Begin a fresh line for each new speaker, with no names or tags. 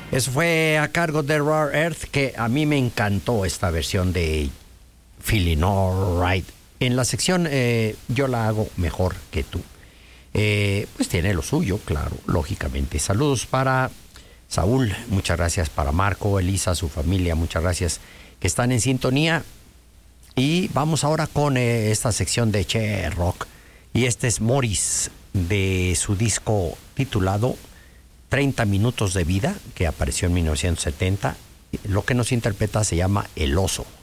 Eso fue a cargo de Rare Earth, que a mí me encantó esta versión de Feeling Alright. En la sección yo la hago mejor que tú. Pues tiene lo suyo, claro, lógicamente. Saludos para Saúl, muchas gracias para Marco, Elisa, su familia, muchas gracias que están en sintonía. Y vamos ahora con esta sección de Che Rock. Y este es Morris, de su disco titulado 30 minutos de vida, que apareció en 1970. Lo que nos interpreta se llama El Oso.